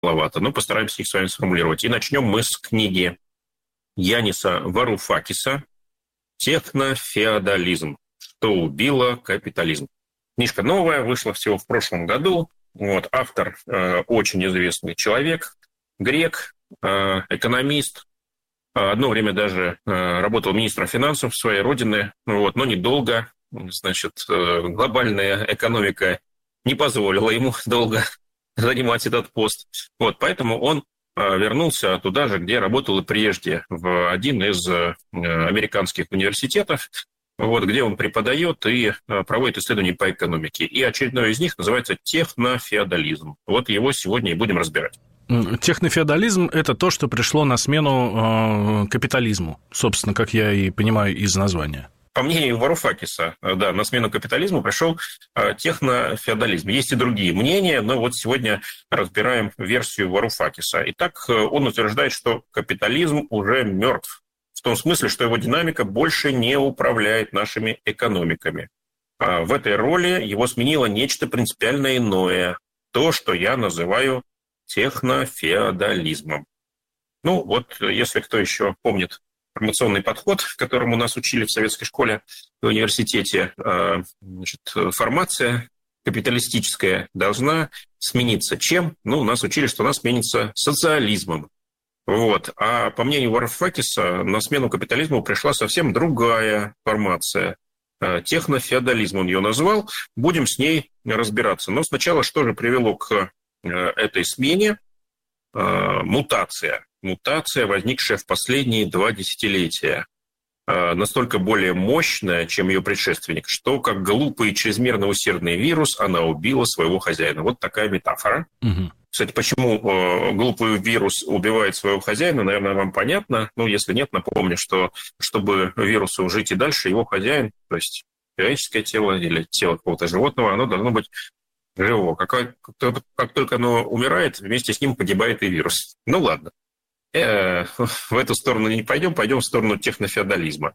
маловато, но постараемся их с вами сформулировать. И начнем мы с книги Яниса Варухакиса «Технофеодализм. Что убило капитализм». Книжка новая, вышла всего в прошлом году. Автор очень известный человек, грек, экономист. Одно время даже работал министром финансов своей родины, но недолго. Глобальная экономика не позволила ему долго занимать этот пост. Поэтому он вернулся туда же, где работал и прежде, в один из американских университетов, где он преподает и проводит исследования по экономике. И очередной из них называется технофеодализм. Его сегодня и будем разбирать. Технофеодализм – это то, что пришло на смену капитализму, собственно, как я и понимаю из названия. По мнению Варухакиса, на смену капитализму пришел технофеодализм. Есть и другие мнения, но сегодня разбираем версию Варухакиса. Итак, он утверждает, что капитализм уже мертв. В том смысле, что его динамика больше не управляет нашими экономиками. В этой роли его сменило нечто принципиально иное. То, что я называю технофеодализмом. Если кто еще помнит информационный подход, которому нас учили в советской школе, в университете, формация капиталистическая должна смениться чем? Нас учили, что она сменится социализмом. А по мнению Варухакиса, на смену капитализму пришла совсем другая формация. Технофеодализм он ее назвал. Будем с ней разбираться. Но сначала, что же привело к этой смене? Мутация, возникшая в последние 2 десятилетия. Настолько более мощная, чем ее предшественник, что как глупый и чрезмерно усердный вирус она убила своего хозяина. Такая метафора. Угу. Кстати, почему глупый вирус убивает своего хозяина, наверное, вам понятно. Если нет, напомню, что чтобы вирусу жить и дальше, его хозяин, то есть человеческое тело или тело какого-то животного, оно должно быть живого. Как только оно умирает, вместе с ним погибает и вирус. Ладно. В эту сторону не пойдем в сторону технофеодализма.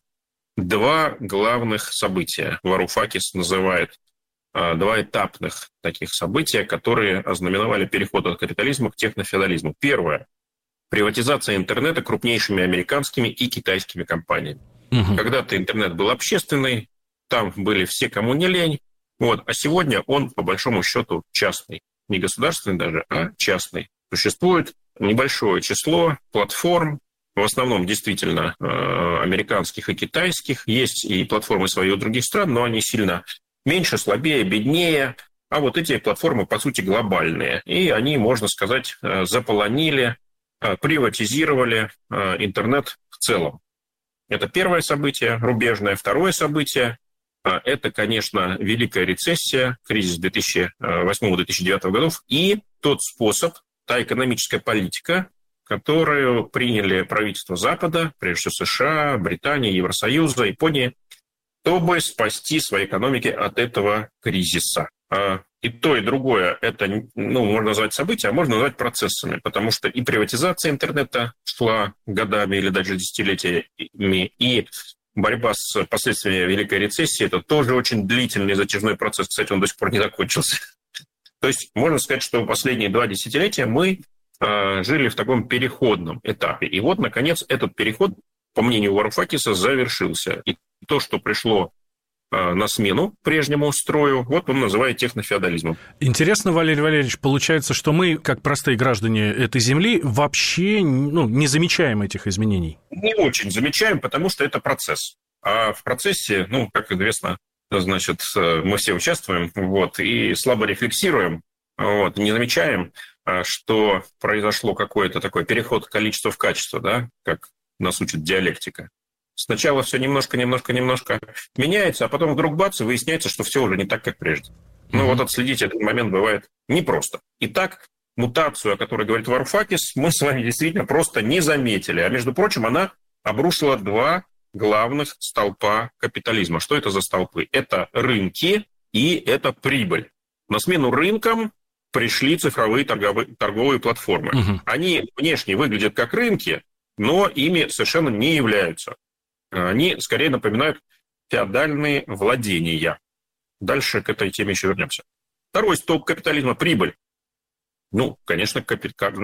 2 главных события Варухакис называет 2 этапных таких события, которые ознаменовали переход от капитализма к технофеодализму. Первое – приватизация интернета крупнейшими американскими и китайскими компаниями. Угу. Когда-то интернет был общественный, там были все, кому не лень, а сегодня он, по большому счету, частный. Не государственный даже, а частный. Существует небольшое число платформ, в основном действительно американских и китайских. Есть и платформы свои у других стран, но они сильно меньше, слабее, беднее. А эти платформы, по сути, глобальные. И они, можно сказать, заполонили, приватизировали интернет в целом. Это первое событие, рубежное. Второе событие – это, конечно, Великая рецессия, кризис 2008-2009 годов и тот способ, та экономическая политика, которую приняли правительства Запада, прежде всего США, Британии, Евросоюза, Японии, чтобы спасти свои экономики от этого кризиса. И то, и другое, это, можно назвать события, а можно назвать процессами, потому что и приватизация интернета шла годами или даже десятилетиями, и борьба с последствиями Великой рецессии – это тоже очень длительный затяжной процесс. Кстати, он до сих пор не закончился. То есть можно сказать, что в последние 2 десятилетия мы жили в таком переходном этапе. И наконец, этот переход, по мнению Варухакиса, завершился. И то, что пришло на смену прежнему строю, он называет технофеодализмом. Интересно, Валерий Валерьевич, получается, что мы, как простые граждане этой земли, вообще не замечаем этих изменений? Не очень замечаем, потому что это процесс. А в процессе, как известно, мы все участвуем, и слабо рефлексируем, не замечаем, что произошло какой-то такой переход количества в качество, да, как нас учит диалектика. Сначала все немножко меняется, а потом вдруг бац, и выясняется, что все уже не так, как прежде. Отследить этот момент бывает непросто. Итак, мутацию, о которой говорит Варухакис, мы с вами действительно просто не заметили. А между прочим, она обрушила 2 главных столпа капитализма. Что это за столпы? Это рынки и это прибыль. На смену рынкам пришли цифровые торговые платформы. Угу. Они внешне выглядят как рынки, но ими совершенно не являются. Они скорее напоминают феодальные владения. Дальше к этой теме еще вернемся. Второй столб капитализма – прибыль. Ну, конечно,